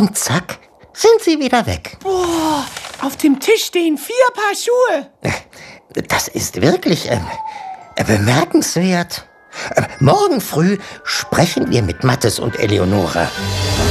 Und zack, sind sie wieder weg. Boah, auf dem Tisch stehen 4 Paar Schuhe. Das ist wirklich bemerkenswert. Morgen früh sprechen wir mit Mathis und Eleonora.